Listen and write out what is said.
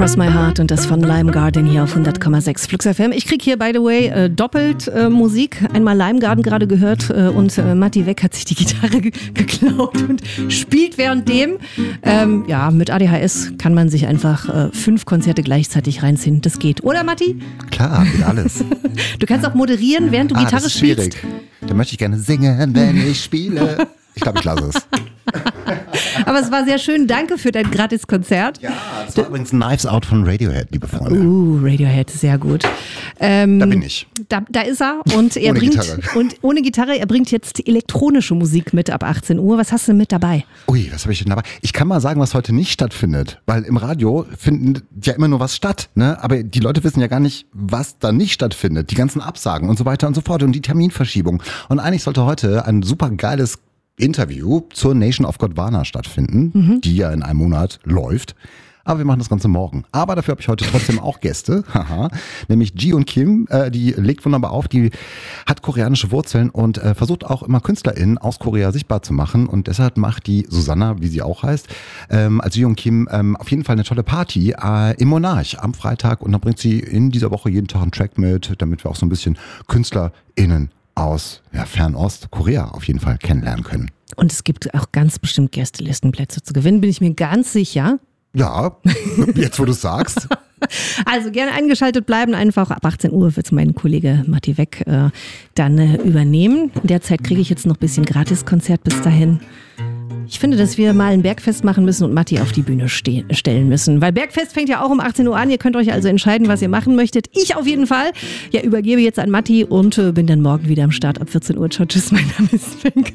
Cross My Heart und das von Lime Garden hier auf 100,6 Flux FM. Ich kriege hier, by the way, doppelt Musik. Einmal Lime Garden gerade gehört und Matti Weck hat sich die Gitarre geklaut und spielt währenddem. Mit ADHS kann man sich einfach 5 Konzerte gleichzeitig reinziehen. Das geht. Oder, Matti? Klar, geht alles. Du kannst auch moderieren, während du Gitarre das ist schwierig. spielst. Da möchte ich gerne singen, wenn ich spiele. Ich glaube, ich lasse es. Aber es war sehr schön. Danke für dein Gratis-Konzert. Ja, das war übrigens Knives Out von Radiohead, liebe Freunde. Radiohead, sehr gut. Da bin ich. Da ist er und er Ohne bringt Gitarre. und ohne Gitarre, er bringt jetzt elektronische Musik mit ab 18 Uhr. Was hast du mit dabei? Ui, was habe ich denn dabei? Ich kann mal sagen, was heute nicht stattfindet, weil im Radio findet ja immer nur was statt, ne? Aber die Leute wissen ja gar nicht, was da nicht stattfindet. Die ganzen Absagen und so weiter und so fort und die Terminverschiebung. Und eigentlich sollte heute ein super geiles Interview zur Nation of Gondwana stattfinden, die ja in einem Monat läuft. Aber wir machen das Ganze morgen. Aber dafür habe ich heute trotzdem auch Gäste, nämlich Ji und Kim, die legt wunderbar auf, die hat koreanische Wurzeln und versucht auch immer KünstlerInnen aus Korea sichtbar zu machen und deshalb macht die Susanna, wie sie auch heißt, als Ji und Kim auf jeden Fall eine tolle Party im Monarch am Freitag und dann bringt sie in dieser Woche jeden Tag einen Track mit, damit wir auch so ein bisschen KünstlerInnen aus Fernost, Korea auf jeden Fall kennenlernen können. Und es gibt auch ganz bestimmt Gästelistenplätze zu gewinnen, bin ich mir ganz sicher. Ja, jetzt wo du es sagst. Also gerne eingeschaltet bleiben, einfach ab 18 Uhr wird mein Kollege Matti Weck dann übernehmen. In der Zeit kriege ich jetzt noch ein bisschen Gratiskonzert bis dahin. Ich finde, dass wir mal ein Bergfest machen müssen und Matti auf die Bühne stellen müssen. Weil Bergfest fängt ja auch um 18 Uhr an. Ihr könnt euch also entscheiden, was ihr machen möchtet. Ich auf jeden Fall. Ja, übergebe jetzt an Matti und bin dann morgen wieder am Start ab 14 Uhr. Ciao, tschüss, mein Name ist Sven.